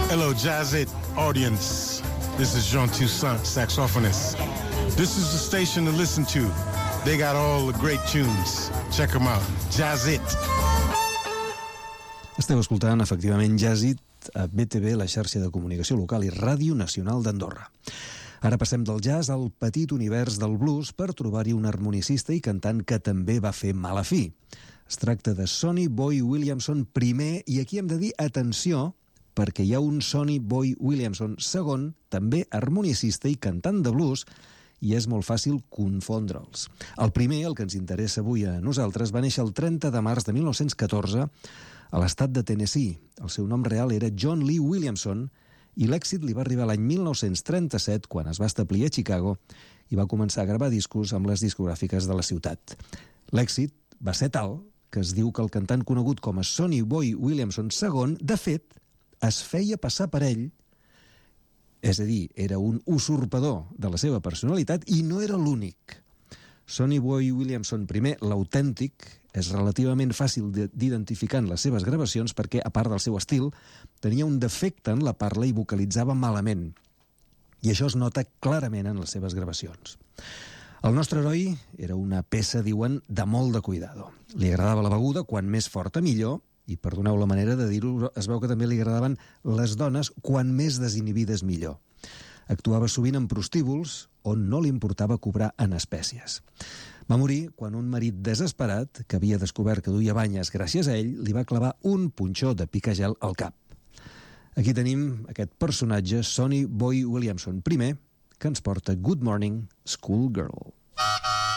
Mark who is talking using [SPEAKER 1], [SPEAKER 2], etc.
[SPEAKER 1] Hello, Jazz It audience. This is Jean Toussaint, saxophonist. This is the station to listen to. They got all the great tunes. Check them out. Jazz It.
[SPEAKER 2] Esteu escoltant, efectivament, Jazz It a BTV, la xarxa de comunicació local i Ràdio Nacional d'Andorra. Ara passem del jazz al petit univers del blues per trobar-hi un harmonicista i cantant que també va fer mala fi. Es tracta de Sonny Boy Williamson primer, i aquí hem de dir atenció, perquè hi ha un Sonny Boy Williamson segon, també harmonicista i cantant de blues, i és molt fàcil confondre'ls. El primer, el que ens interessa avui a nosaltres, va néixer el 30 de març de 1914 a l'estat de Tennessee. El seu nom real era John Lee Williamson, i l'èxit li va arribar l'any 1937, quan es va establir a Chicago i va començar a gravar discos amb les discogràfiques de la ciutat. L'èxit va ser tal que es diu que el cantant conegut com a Sonny Boy Williamson II, de fet, es feia passar per ell, és a dir, era un usurpador de la seva personalitat, i no era l'únic. Sonny Boy Williamson I, l'autèntic, és relativament fàcil d'identificar en les seves gravacions perquè, a part del seu estil, tenia un defecte en la parla i vocalitzava malament. I això es nota clarament en les seves gravacions. El nostre heroi era una peça, diuen, de molt de cuidado. Li agradava la beguda, quan més forta millor, i perdoneu la manera de dir-ho, es veu que també li agradaven les dones, quan més desinhibides millor. Actuava sovint en prostíbuls, on no li importava cobrar en espècies. Va morir quan un marit desesperat, que havia descobert que duia banyes gràcies a ell, li va clavar un punxó de picagel al cap. Aquí tenim aquest personatge, Sonny Boy Williamson I, que ens porta Good Morning, Schoolgirl.